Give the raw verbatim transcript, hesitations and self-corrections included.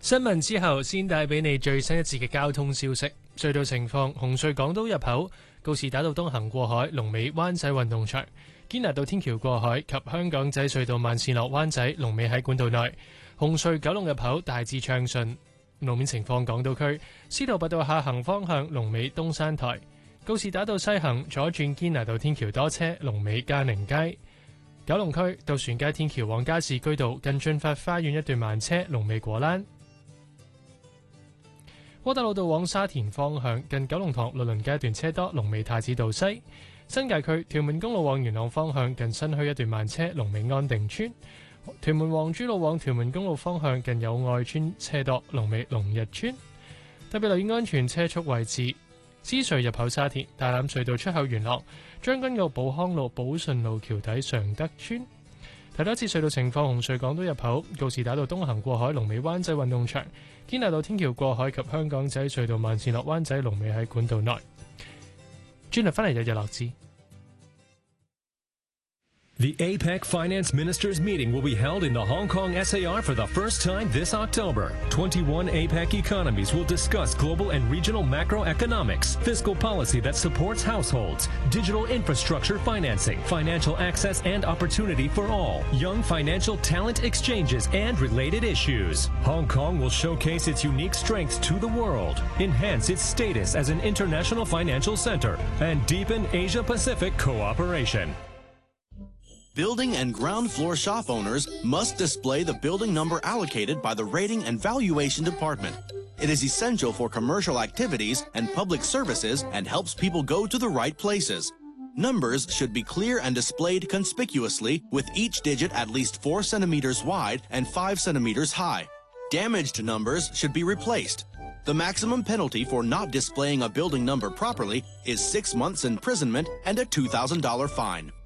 新聞之後，先帶俾你最新一節嘅交通消息。隧道情況：紅隧港島入口告士打道東行過海，龍尾灣仔運動場；堅拿道天橋過海及香港仔隧道慢線落灣仔，龍尾喺管道內。紅隧九龍入口大致暢順。路面情況：港島區司徒拔道下行方向龍尾東山台；告士打道西行左轉堅拿道天橋多車，龍尾嘉寧街。九龍區渡船街天橋往加士居道近駿發花園一段慢車，龍尾果欄。窩打老道往沙田方向近九龍塘律倫街一段車多，龍尾太子道西。新界區屯門公路往元朗方向近新墟一段慢車，龍尾安定村。屯門黃珠路往屯門公路方向近友愛村車多，龍尾龍日村。特別留意安全車速位置：獅隧入口沙田、大欖隧道出口元朗、將軍澳寶康路、寶順路橋底常德村。睇多次隧道情況：紅隧港島入口告士打道東行過海，龍尾灣仔運動場；堅拿道天橋過海及香港仔隧道慢線落灣仔，龍尾喺管道內。轉頭翻嚟日日落知。 The APEC Finance Ministers meeting will be held in the Hong Kong S A R for the first time this October. twenty-one APEC economies will discuss global and regional macroeconomics, fiscal policy that supports households, digital infrastructure financing, financial access and opportunity for all, young financial talent exchanges, and related issues. Hong Kong will showcase its unique strengths to the world, enhance its status as an international financial center, and deepen Asia-Pacific cooperation. Building and ground floor shop owners must display the building number allocated by the Rating and Valuation Department. It is essential for commercial activities and public services and helps people go to the right places. Numbers should be clear and displayed conspicuously, with each digit at least four centimeters wide and five centimeters high. Damaged numbers should be replaced. The maximum penalty for not displaying a building number properly is six months imprisonment and a two thousand dollars fine.